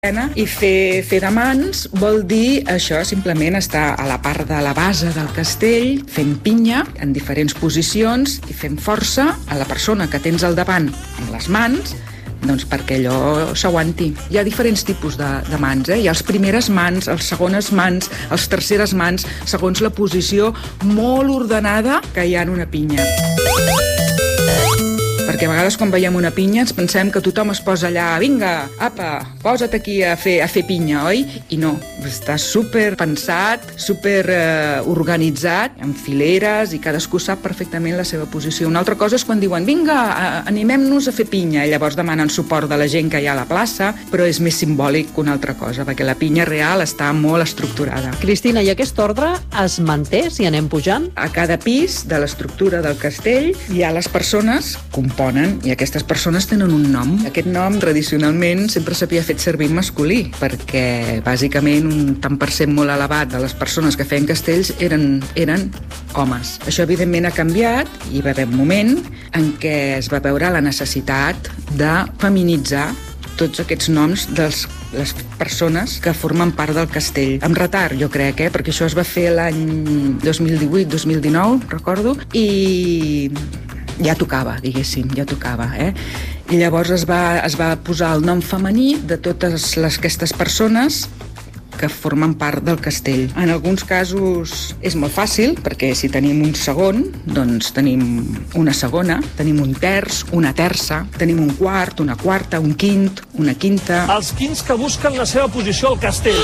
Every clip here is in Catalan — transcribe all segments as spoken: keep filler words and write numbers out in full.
I fer, fer de mans vol dir això, simplement estar a la part de la base del castell fent pinya en diferents posicions i fent força a la persona que tens al davant amb les mans, doncs perquè allò s'aguanti. Hi ha diferents tipus de, de mans, eh? Hi ha les primeres mans, les segones mans, les terceres mans, segons la posició molt ordenada que hi ha en una pinya. Perquè a vegades quan veiem una pinya ens pensem que tothom es posa allà, vinga, apa, posa't aquí a fer, a fer pinya, oi? I no, està super pensat, super eh, organitzat, amb fileres, i cadascú sap perfectament la seva posició. Una altra cosa és quan diuen, vinga, animem-nos a fer pinya, i llavors demanen suport de la gent que hi ha a la plaça, però és més simbòlic que una altra cosa, perquè la pinya real està molt estructurada. Cristina, i aquest ordre es manté si anem pujant? A cada pis de l'estructura del castell hi ha les persones componen, i aquestes persones tenen un nom. Aquest nom tradicionalment sempre s'havia fet servir en masculí, perquè bàsicament un tant per cent molt elevat de les persones que feien castells eren, eren homes. Això evidentment ha canviat i va haver un moment en què es va veure la necessitat de feminitzar tots aquests noms de les persones que formen part del castell. Amb retard, jo crec, eh? Perquè això es va fer l'any dos mil divuit dos mil dinou, recordo, i ja tocava, diguéssim, ja tocava, eh? I llavors es va, es va posar el nom femení de totes les, aquestes persones que formen part del castell. En alguns casos és molt fàcil, perquè si tenim un segon, doncs tenim una segona, tenim un terç, una terça, tenim un quart, una quarta, un quint, una quinta... Els quints que busquen la seva posició al castell.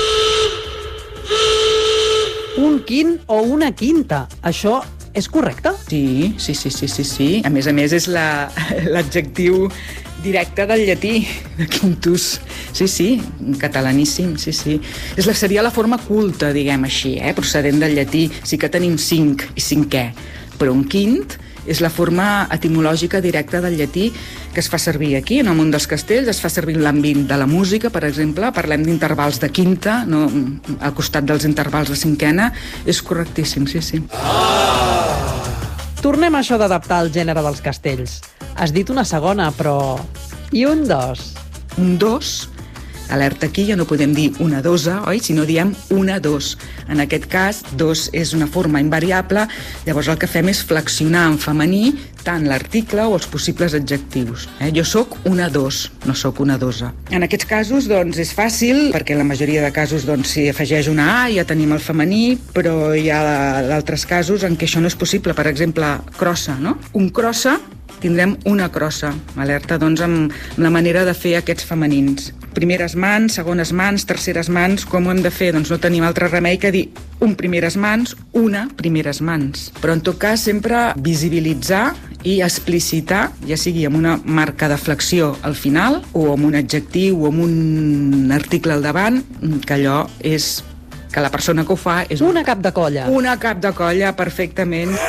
Un quint o una quinta. Això és correcte? Sí, sí, sí, sí, sí, sí. A més a més és la, l'adjectiu directe del llatí, de quintus. Sí, sí, catalaníssim, sí, sí. És la, seria la forma culta, diguem així, eh? Procedent del llatí. Sí que tenim cinc i cinquè, però un quint és la forma etimològica directa del llatí que es fa servir aquí, en el món dels castells, es fa servir en l'àmbit de la música, per exemple, parlem d'intervals de quinta, no, al costat dels intervals de cinquena, és correctíssim, sí, sí. Tornem a això d'adaptar el gènere dels castells. Has dit una segona, però... I un dos? Un dos? Alerta aquí, ja no podem dir una dosa, oi? Sinó diem una dos. En aquest cas, dos és una forma invariable, llavors el que fem és flexionar en femení tant l'article o els possibles adjectius. Eh? Jo sóc una dos, no sóc una dosa. En aquests casos, doncs, és fàcil, perquè en la majoria de casos, doncs, si afegeix una A ja tenim el femení, però hi ha d'altres casos en què això no és possible. Per exemple, crossa, no? Un crossa, tindrem una crossa. Alerta, doncs, amb la manera de fer aquests femenins. Primeres mans, segones mans, terceres mans, com ho hem de fer? Doncs no tenim altre remei que dir un primeres mans, una primeres mans. Però en tot cas sempre visibilitzar i explicitar, ja sigui amb una marca de flexió al final o amb un adjectiu o amb un article al davant, que allò és que la persona que ho fa és... Una cap de colla. Una cap de colla, perfectament.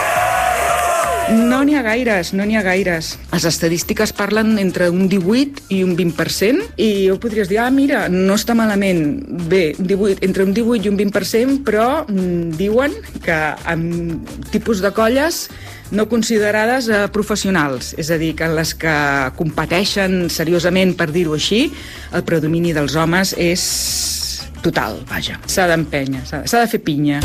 No n'hi ha gaires, no n'hi ha gaires. Les estadístiques parlen entre un divuit i un vint per cent i ho podries dir, ah, mira, no està malament. Bé, divuit, entre un divuit i un vint per cent, però mm, diuen que amb tipus de colles no considerades eh, professionals, és a dir, que en les que competeixen seriosament, per dir-ho així, el predomini dels homes és total, vaja. S'ha d'empènyer, s'ha de fer pinya.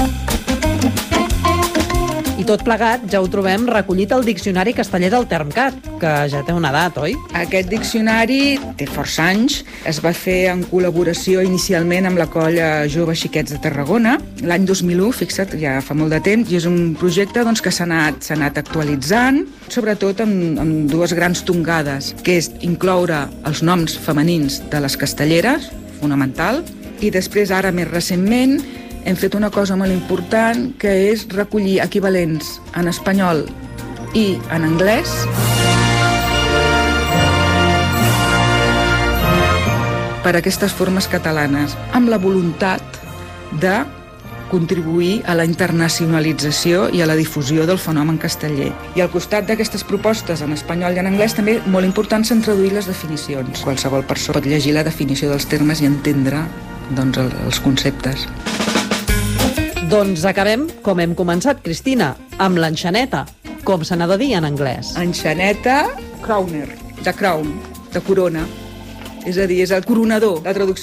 I tot plegat ja ho trobem recollit al Diccionari Casteller del Termcat, que ja té una edat, oi? Aquest diccionari té força anys. Es va fer en col·laboració inicialment amb la colla Joves Xiquets de Tarragona, l'any dos mil u, fixa't, ja fa molt de temps, i és un projecte doncs, que s'ha anat, s'ha anat actualitzant, sobretot amb, amb dues grans tongades, que és incloure els noms femenins de les castelleres, fonamental, i després, ara més recentment, hem fet una cosa molt important, que és recollir equivalents en espanyol i en anglès per a aquestes formes catalanes, amb la voluntat de contribuir a la internacionalització i a la difusió del fenomen casteller. I al costat d'aquestes propostes en espanyol i en anglès també molt important s'han traduït les definicions. Qualsevol persona pot llegir la definició dels termes i entendre doncs, els conceptes. Doncs acabem com hem començat, Cristina, amb l'enxaneta, com se n'ha de dir en anglès. Enxaneta, crowner, de crown, de corona. És a dir, és el coronador. La traducció